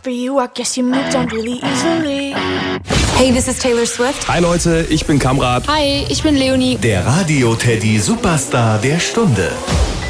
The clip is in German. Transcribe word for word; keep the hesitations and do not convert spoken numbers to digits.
for you, I guess you moved on really easily. Hey, this is Taylor Swift. Hi Leute, ich bin Kamrat. Hi, ich bin Leonie. Der Radio Teddy Superstar der Stunde.